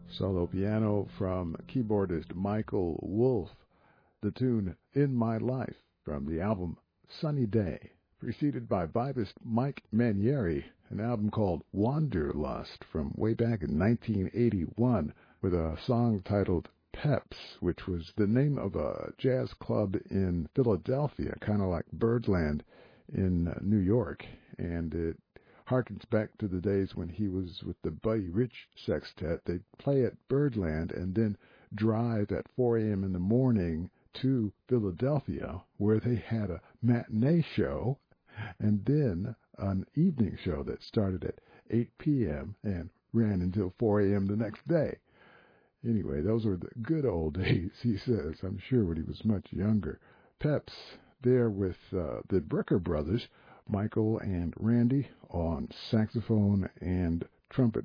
Solo piano from keyboardist Michael Wolff. The tune In My Life from the album Sunny Day, preceded by vibist Mike Manieri, an album called Wanderlust from way back in 1981 with a song titled Peps, which was the name of a jazz club in Philadelphia, kind of like Birdland in New York, and it harkens back to the days when he was with the Buddy Rich Sextet. They'd play at Birdland and then drive at 4 a.m. in the morning to Philadelphia, where they had a matinee show and then an evening show that started at 8 p.m. and ran until 4 a.m. the next day. Anyway, those were the good old days, he says, I'm sure, when he was much younger. Peps there with the Bricker Brothers, Michael and Randy on saxophone and trumpet